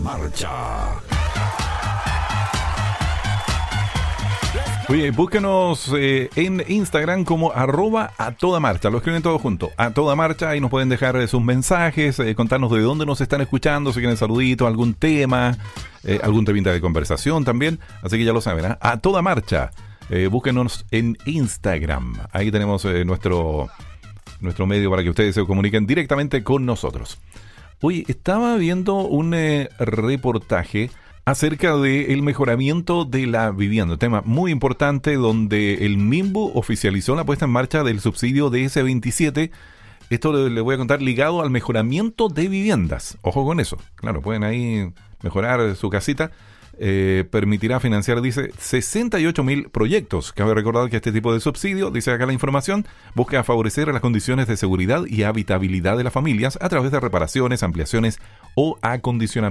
Marcha. Oye, búsquenos en Instagram como @atodamarcha. Lo escriben todo junto, a toda marcha. Ahí nos pueden dejar sus mensajes, contarnos de dónde nos están escuchando, si quieren saluditos, algún tema, algún temita de conversación también. Así que ya lo saben, a toda marcha. Búsquenos en Instagram. Ahí tenemos nuestro medio para que ustedes se comuniquen directamente con nosotros. Oye, estaba viendo un reportaje acerca del mejoramiento de la vivienda, un tema muy importante donde el MIMBU oficializó la puesta en marcha del subsidio DS27. Esto le voy a contar ligado al mejoramiento de viviendas. Ojo con eso. Claro, pueden ahí mejorar su casita. Permitirá financiar, dice, 68.000 proyectos. Cabe recordar que este tipo de subsidio, dice acá la información, busca favorecer las condiciones de seguridad y habitabilidad de las familias a través de reparaciones, ampliaciones o acondicionamiento